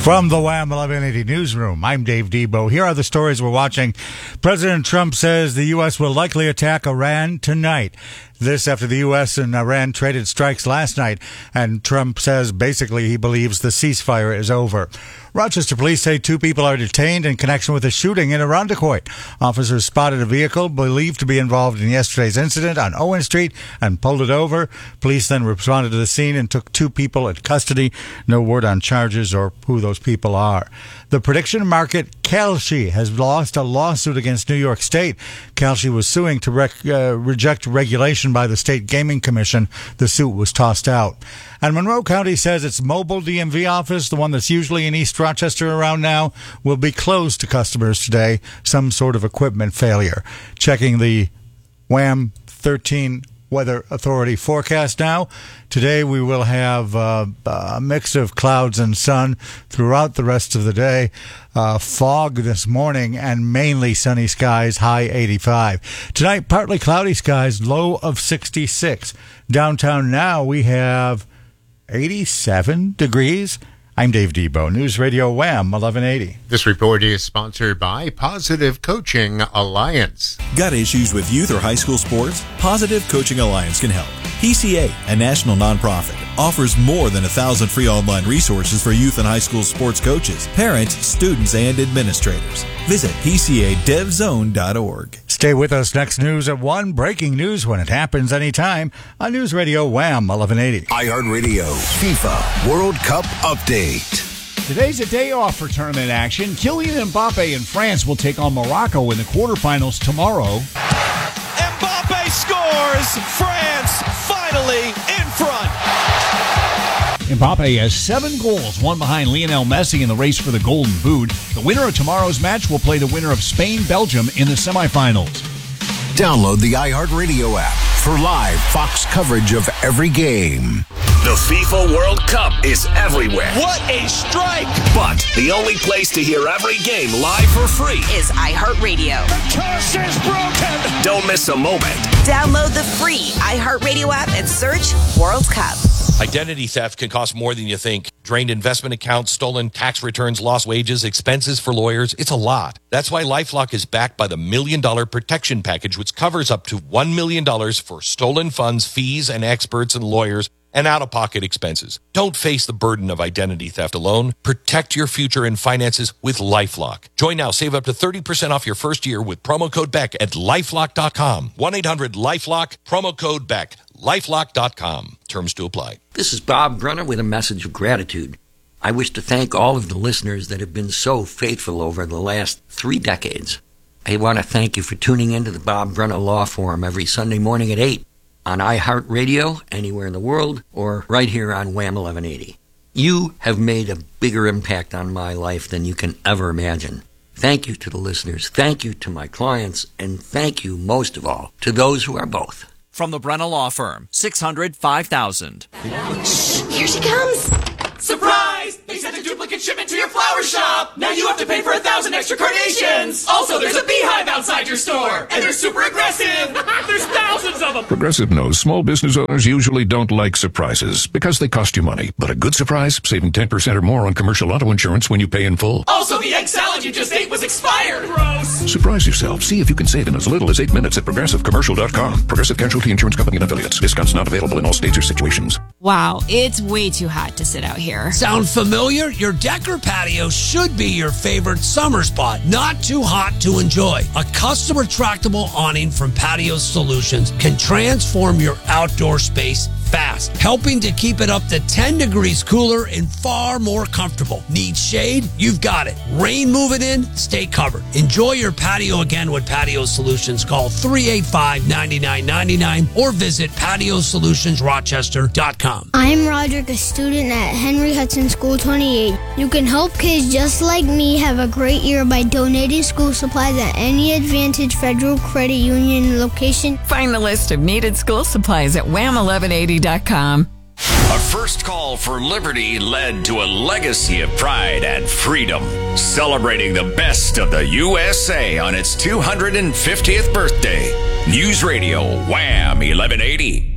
From the Wham 1180 newsroom, I'm Dave Debo. Here are the stories we're watching. President Trump says the U.S. will likely attack Iran tonight. This after the U.S. and Iran traded strikes last night, and Trump says basically he believes the ceasefire is over. Rochester police say 2 people are detained in connection with a shooting in Irondequoit. Officers spotted a vehicle believed to be involved in yesterday's incident on Owen Street and pulled it over. Police then responded to the scene and took 2 people in custody. No word on charges or who those people are. The prediction market Kalshi has lost a lawsuit against New York State. Kalshi was suing to reject regulation by the State Gaming Commission. The suit was tossed out. And Monroe County says its mobile DMV office, the one that's usually in East Rochester around now, will be closed to customers today. Some sort of equipment failure. Checking the WHAM 13 Weather Authority forecast now. Today we will have a mix of clouds and sun throughout the rest of the day. Fog this morning and mainly sunny skies, high 85. Tonight, partly cloudy skies, low of 66. Downtown now we have 87 degrees. I'm Dave Debo, News Radio Wham 1180. This report is sponsored by Positive Coaching Alliance. Got issues with youth or high school sports? Positive Coaching Alliance can help. PCA, a national nonprofit, offers more than 1,000 free online resources for youth and high school sports coaches, parents, students, and administrators. Visit PCADevZone.org. Stay with us. Next news at 1. Breaking news when it happens anytime on News Radio Wham 1180. iHeartRadio FIFA World Cup Update. Today's a day off for tournament action. Kylian Mbappe and France will take on Morocco in the quarterfinals tomorrow. Mbappe scores! France finally in front! Mbappe has 7 goals, one behind Lionel Messi in the race for the Golden Boot. The winner of tomorrow's match will play the winner of Spain-Belgium in the semifinals. Download the iHeartRadio app for live Fox coverage of every game. The FIFA World Cup is everywhere. What a strike! But the only place to hear every game live for free is iHeartRadio. The curse is broken! Don't miss a moment. Download the free iHeartRadio app and search World Cup. Identity theft can cost more than you think. Drained investment accounts, stolen tax returns, lost wages, expenses for lawyers. It's a lot. That's why LifeLock is backed by the $1 Million Protection Package, which covers up to $1 million for stolen funds, fees, and experts and lawyers, and out-of-pocket expenses. Don't face the burden of identity theft alone. Protect your future and finances with LifeLock. Join now. Save up to 30% off your first year with promo code BECK at LifeLock.com. 1-800-LifeLock, promo code BECK. LifeLock.com. Terms to apply. This is Bob Brunner with a message of gratitude. I wish to thank all of the listeners that have been so faithful over the last 3 decades. I want to thank you for tuning into the Bob Brunner Law Forum every Sunday morning at 8 on iHeartRadio, anywhere in the world, or right here on Wham 1180. You have made a bigger impact on my life than you can ever imagine. Thank you to the listeners, thank you to my clients, and thank you most of all to those who are both. From the Brenna Law Firm, 600-5000. Here she comes. Surprise! They sent a duplicate shipment to your flower shop! Now you have to pay for 1,000 extra carnations! Also, there's a beehive outside your store! And they're super aggressive! There's thousands of them! Progressive knows small business owners usually don't like surprises because they cost you money. But a good surprise, saving 10% or more on commercial auto insurance when you pay in full. Also, the egg salad you just ate was expired! Gross! Surprise yourself. See if you can save in as little as 8 minutes at ProgressiveCommercial.com. Progressive Casualty Insurance Company and Affiliates. Discounts not available in all states or situations. Wow, it's way too hot to sit out here. Sound familiar? Your deck or patio should be your favorite summer spot. Not too hot to enjoy. A custom retractable awning from Patio Solutions can transform your outdoor space fast, helping to keep it up to 10 degrees cooler and far more comfortable. Need shade? You've got it. Rain moving in? Stay covered. Enjoy your patio again with Patio Solutions. Call 385-9999 or visit PatioSolutionsRochester.com. I'm Roderick, a student at Henry Hudson School 28. You can help kids just like me have a great year by donating school supplies at any Advantage Federal Credit Union location. Find the list of needed school supplies at wham1180.com. A first call for liberty led to a legacy of pride and freedom, celebrating the best of the USA on its 250th birthday. News Radio Wham 1180.